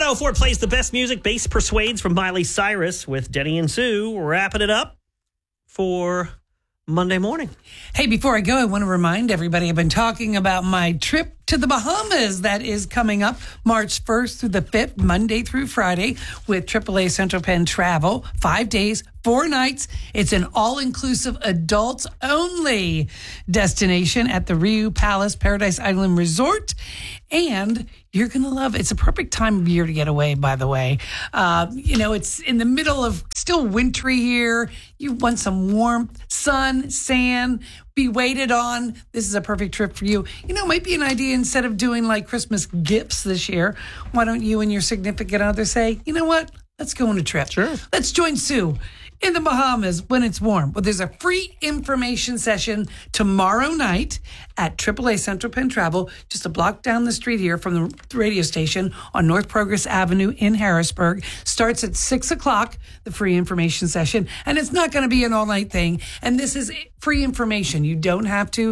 104 plays the best music. Bass Persuades from Miley Cyrus with Denny and Sue. Wrapping it up for Monday morning. Hey, before I go, I want to remind everybody I've been talking about my trip to the Bahamas that is coming up March 1st through the 5th, Monday through Friday, with AAA Central Penn Travel. 5 days, 4 nights. It's an all-inclusive, adults-only destination at the Riu Palace Paradise Island Resort. And you're going to love it. It's a perfect time of year to get away, by the way. It's in the middle of still wintry here. You want some warmth, sun, sand, be waited on. This is a perfect trip for you. It might be an idea instead of doing like Christmas gifts this year. Why don't you and your significant other say, you know what? Let's go on a trip. Sure. Let's join Sue in the Bahamas when it's warm. Well, there's a free information session tomorrow night at AAA Central Penn Travel, just a block down the street here from the radio station on North Progress Avenue in Harrisburg. Starts at 6 o'clock, the free information session. And it's not going to be an all-night thing. And this is free information. You don't have to,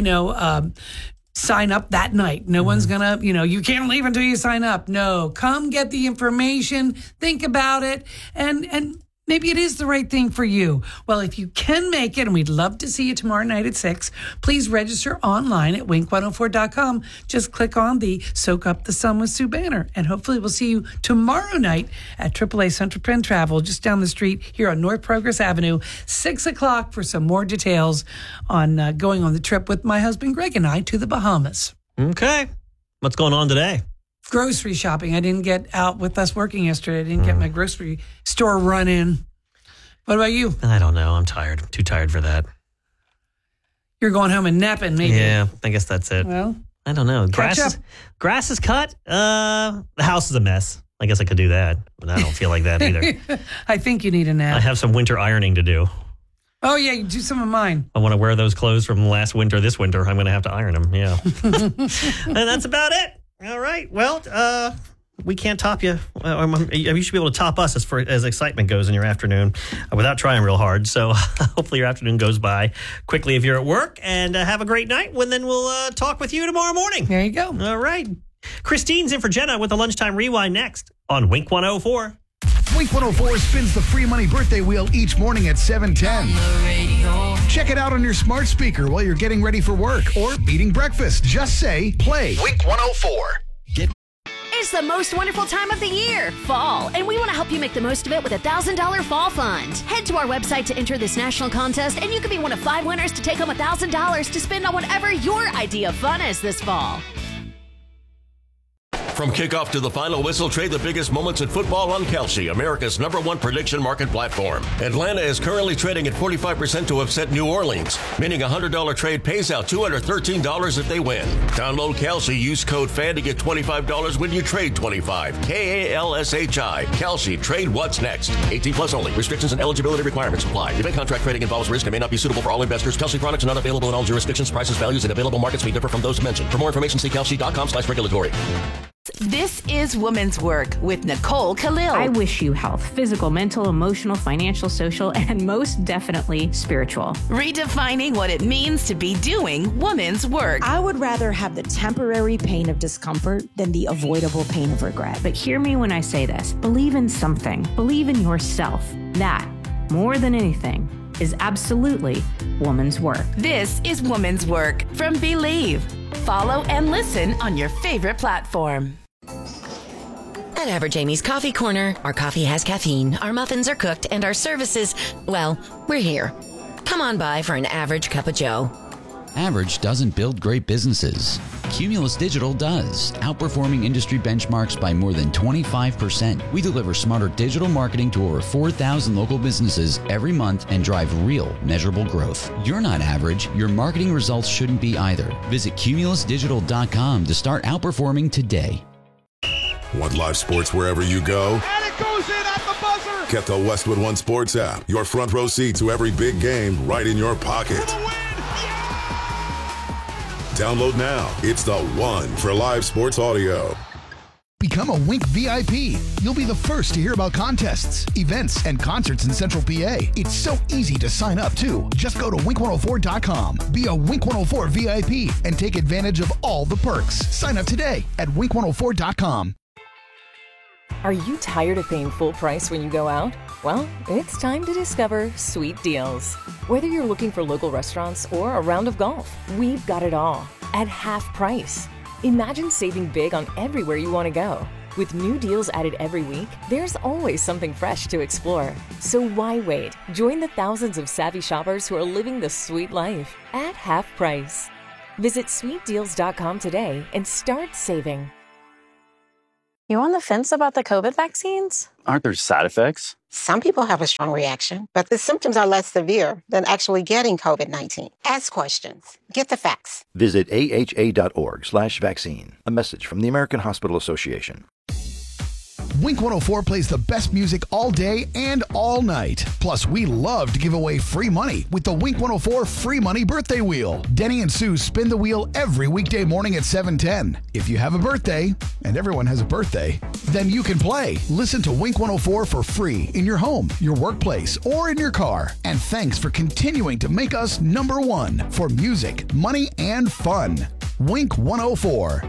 sign up that night. No one's going to, you can't leave until you sign up. No, come get the information, think about it, and maybe it is the right thing for you. Well, if you can make it, and we'd love to see you tomorrow night at 6, please register online at wink104.com. Just click on the Soak Up the Sun with Sue banner, and hopefully we'll see you tomorrow night at AAA Central Penn Travel, just down the street here on North Progress Avenue, 6 o'clock for some more details on going on the trip with my husband Greg and I to the Bahamas. Okay. What's going on today? Grocery shopping. I didn't get out with us working yesterday. I didn't get my grocery store run in. What about you? I don't know. I'm tired. I'm too tired for that. You're going home and napping, maybe. Yeah, I guess that's it. Well, I don't know. Grass is cut. The house is a mess. I guess I could do that, but I don't feel like that either. I think you need a nap. I have some winter ironing to do. Oh, yeah, you do some of mine. I want to wear those clothes from last winter this winter. I'm going to have to iron them, yeah. And that's about it. All right. Well, we can't top you. You should be able to top us as excitement goes in your afternoon without trying real hard. So hopefully your afternoon goes by quickly if you're at work. And have a great night. Then we'll talk with you tomorrow morning. There you go. All right. Christine's in for Jenna with the Lunchtime Rewind next on Wink 104. Wink 104 spins the free money birthday wheel each morning at 7:10. Check it out on your smart speaker while you're getting ready for work or eating breakfast. Just say, play Wink 104. It's the most wonderful time of the year, fall, and we want to help you make the most of it with a $1,000 fall fund. Head to our website to enter this national contest, and you could be one of 5 winners to take home $1,000 to spend on whatever your idea of fun is this fall. From kickoff to the final whistle, trade the biggest moments in football on Kalshi, America's #1 prediction market platform. Atlanta is currently trading at 45% to upset New Orleans, meaning a $100 trade pays out $213 if they win. Download Kalshi, use code FAN to get $25 when you trade 25. KALSHI. Kalshi, trade what's next. 18 plus only. Restrictions and eligibility requirements apply. Event contract trading involves risk and may not be suitable for all investors. Kalshi products are not available in all jurisdictions. Prices, values, and available markets may differ from those mentioned. For more information, see kalshi.com/regulatory. This is Woman's Work with Nicole Khalil. I wish you health, physical, mental, emotional, financial, social, and most definitely spiritual. Redefining what it means to be doing woman's work. I would rather have the temporary pain of discomfort than the avoidable pain of regret. But hear me when I say this. Believe in something. Believe in yourself. That, more than anything, is absolutely woman's work. This is Woman's Work from Believe. Follow and listen on your favorite platform. At Average Amy's Coffee Corner, our coffee has caffeine, our muffins are cooked, and our services, well, we're here. Come on by for an average cup of joe. Average doesn't build great businesses. Cumulus Digital does, outperforming industry benchmarks by more than 25%. We deliver smarter digital marketing to over 4,000 local businesses every month and drive real, measurable growth. You're not average. Your marketing results shouldn't be either. Visit cumulusdigital.com to start outperforming today. Want live sports wherever you go? And it goes in at the buzzer! Get the Westwood One Sports app. Your front row seat to every big game right in your pocket. Download now. It's the one for live sports audio. Become a Wink VIP. You'll be the first to hear about contests, events, and concerts in Central PA. It's so easy to sign up, too. Just go to wink104.com. Be a Wink 104 VIP and take advantage of all the perks. Sign up today at wink104.com. Are you tired of paying full price when you go out? Well, it's time to discover Sweet Deals. Whether you're looking for local restaurants or a round of golf, we've got it all at half price. Imagine saving big on everywhere you want to go. With new deals added every week, there's always something fresh to explore. So why wait? Join the thousands of savvy shoppers who are living the sweet life at half price. Visit sweetdeals.com today and start saving. You on the fence about the COVID vaccines? Aren't there side effects? Some people have a strong reaction, but the symptoms are less severe than actually getting COVID-19. Ask questions. Get the facts. Visit AHA.org/vaccine. A message from the American Hospital Association. Wink 104 plays the best music all day and all night. Plus, we love to give away free money with the Wink 104 Free Money Birthday Wheel. Denny and Sue spin the wheel every weekday morning at 7:10. If you have a birthday, and everyone has a birthday, then you can play. Listen to Wink 104 for free in your home, your workplace, or in your car. And thanks for continuing to make us number one for music, money, and fun. Wink 104.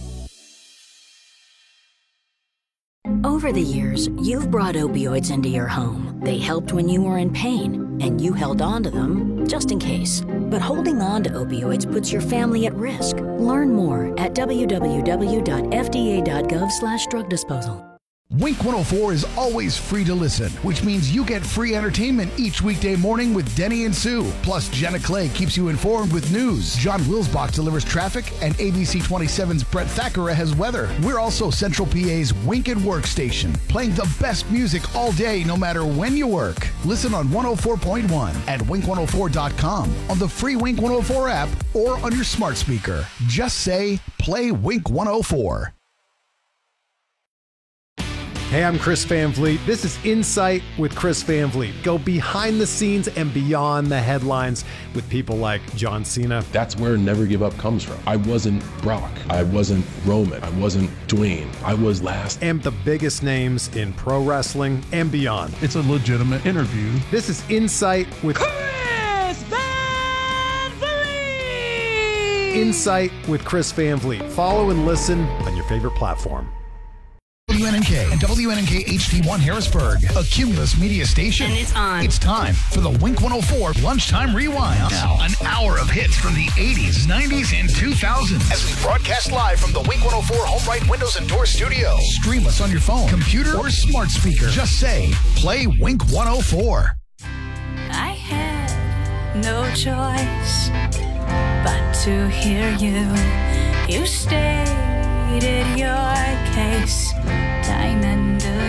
Over the years, you've brought opioids into your home. They helped when you were in pain, and you held on to them just in case. But holding on to opioids puts your family at risk. Learn more at www.fda.gov/drug disposal. Wink 104 is always free to listen, which means you get free entertainment each weekday morning with Denny and Sue. Plus, Jenna Clay keeps you informed with news. John Wilsbach delivers traffic, and ABC 27's Brett Thackeray has weather. We're also Central PA's Wink and Work station, playing the best music all day, no matter when you work. Listen on 104.1 at wink104.com, on the free Wink 104 app, or on your smart speaker. Just say, play Wink 104. Hey, I'm Chris Van Vliet. This is Insight with Chris Van Vliet. Go behind the scenes and beyond the headlines with people like John Cena. That's where Never Give Up comes from. I wasn't Brock. I wasn't Roman. I wasn't Dwayne. I was last. And the biggest names in pro wrestling and beyond. It's a legitimate interview. This is Insight with Chris Van Vliet! Insight with Chris Van Vliet. Follow and listen on your favorite platform. WNNK and WNNK HD1 Harrisburg, a Cumulus media station. And it's on. It's time for the Wink 104 Lunchtime Rewind. Now, an hour of hits from the 80s, 90s, and 2000s. As we broadcast live from the Wink 104 Home Right Windows and Door studio. Stream us on your phone, computer, or smart speaker. Just say, play Wink 104. I had no choice but to hear you. You stated your case.